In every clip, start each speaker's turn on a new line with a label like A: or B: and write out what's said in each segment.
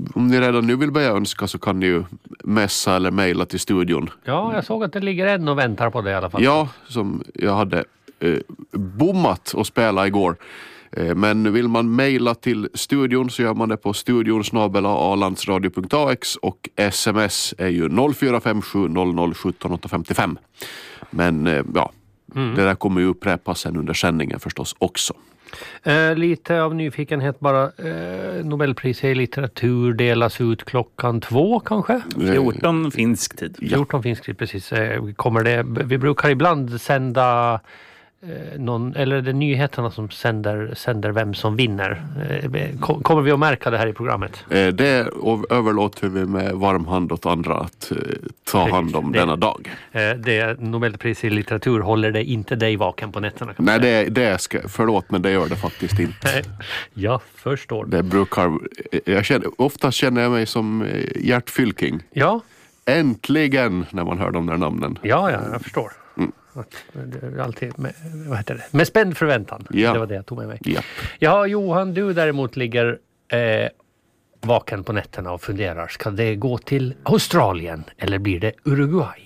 A: om ni redan nu vill börja önska så kan ni ju messa eller mejla till studion.
B: Ja, jag såg att det ligger en och väntar på det i alla fall.
A: Ja, som jag hade bommat och spela igår. Men vill man mejla till studion så gör man det på studion@alandsradio.ax och sms är ju 0457 00 17 855. Men det där kommer ju upprepas sen under sändningen förstås också.
B: Lite av nyfikenhet bara. Nobelpris i litteratur delas ut 2:00 kanske?
C: 14 finsk tid.
B: 14 finsk tid, precis. Vi brukar ibland sända eller det är nyheterna som sänder vem som vinner. Kommer vi att märka det här i programmet?
A: Det överlåter vi med varm hand åt andra att ta hand om denna dag.
B: Det Nobelpris i litteratur håller det inte dig vaken på nätterna?
A: Nej, förlåt, men det gör det faktiskt inte.
B: Jag förstår.
A: Det brukar, ofta känner jag mig som Gert Fylking.
B: Ja.
A: Äntligen när man hör de där namnen.
B: Ja, jag förstår. Alltid med spänd förväntan.
A: Ja.
B: Det var det jag tog med mig.
A: Ja.
B: Ja, Johan, du däremot ligger vaken på nätterna och funderar. Ska det gå till Australien eller blir det Uruguay?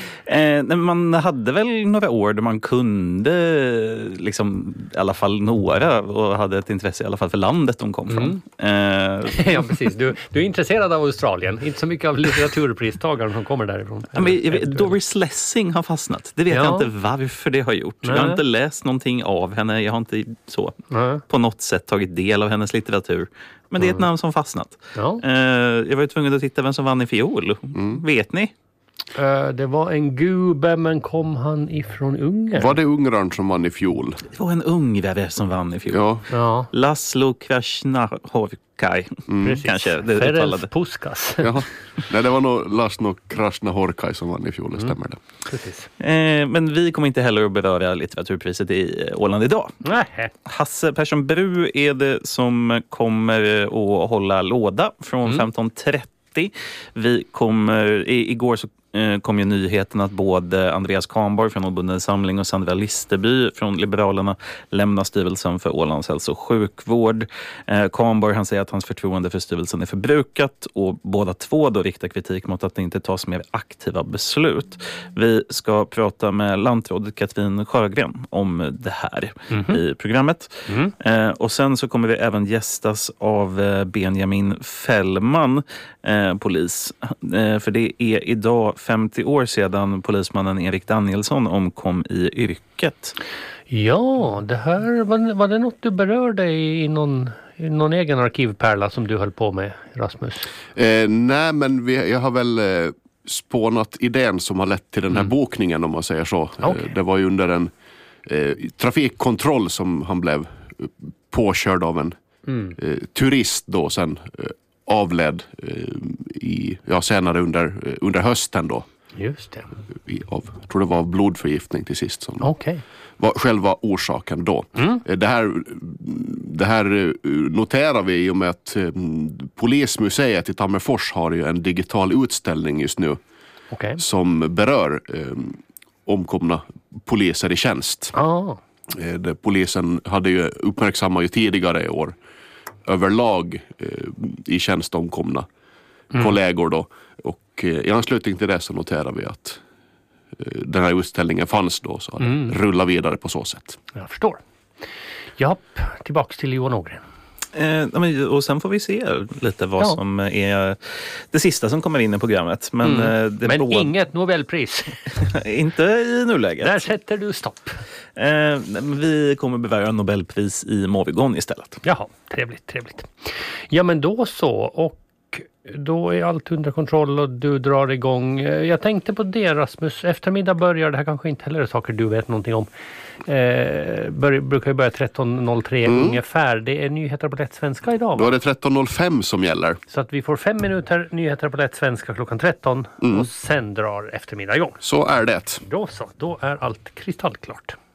C: Man hade väl några år där man kunde liksom, i alla fall några, och hade ett intresse i alla fall för landet de kom från.
B: Ja, precis. Du är intresserad av Australien. Inte så mycket av litteraturpristagaren som kommer därifrån.
C: Doris Lessing har fastnat. Det vet jag inte varför det har gjort. Jag har inte läst någonting av henne. Jag har inte på något sätt tagit del av hennes litteratur. Men det är ett namn som fastnat. Ja. Jag var ju tvungen att titta vem som vann i fiol. Vet ni?
B: Det var en gubbe, men kom han ifrån Ungern?
A: Var det Ungern som vann i fjol?
C: Det var en ungrare som vann i fjol.
B: Ja.
C: Laszlo Krasnahorkai. Kanske det
B: Ferenc Puskas.
A: Ja. Nej, det var nog Laszlo Krasnahorkai som vann i fjol, det stämmer det.
B: Precis.
C: Men vi kommer inte heller att beröra litteraturpriset i Åland idag.
B: Nej.
C: Hasse Persson Bru är det som kommer att hålla låda från 15.30. Vi kommer, igår så kom ju nyheten att både Andreas Kahnborg från Obundna samling och Sandra Listerby från Liberalerna lämnar styrelsen för Ålands hälso- och sjukvård. Kahnborg, han säger att hans förtroende för styrelsen är förbrukat, och båda två då riktar kritik mot att det inte tas mer aktiva beslut. Vi ska prata med lantrådet Katrin Sjögren om det här i programmet. Och sen så kommer vi även gästas av Benjamin Fällman, polis. För det är idag 50 år sedan polismannen Erik Danielsson omkom i yrket. Ja,
B: det här var det något du berörde i någon egen arkivpärla som du höll på med, Rasmus?
A: Nej, men jag har väl spånat idén som har lett till den här bokningen, om man säger så. Okay. Det var ju under en trafikkontroll som han blev påkörd av en turist då, sen avled senare under hösten då.
B: Just det.
A: Jag tror det var blodförgiftning till sist som var själva orsaken då. Det här noterar vi i och med att Polismuseet i Tammerfors har ju en digital utställning just nu som berör omkomna poliser i tjänst. Polisen hade ju uppmärksammat ju tidigare i år överlag i tjänst omkomna kollegor då. Och i anslutning till det så noterar vi att den här utställningen fanns då, så att rulla vidare på så sätt.
B: Jag förstår. Japp, tillbaks till Johan Ågren.
C: Och sen får vi se lite vad som är det sista som kommer in i programmet. Men
B: inget Nobelpris.
C: Inte i nuläget.
B: Där sätter du stopp.
C: Vi kommer bevara Nobelpris i Movigon istället.
B: Jaha, trevligt. Ja, men då så. Och då är allt under kontroll och du drar igång. Jag tänkte på det, Rasmus. Eftermiddag börjar, det här kanske inte heller är saker du vet någonting om. Brukar ju börja 13.03 ungefär. Det är nyheter på lätt svenska idag, va?
A: Då är det 13.05 som gäller.
B: Så att vi får 5 minuter nyheter på lätt svenska klockan 13 och sen drar eftermiddag igång.
A: Så är det.
B: Då är allt kristallklart.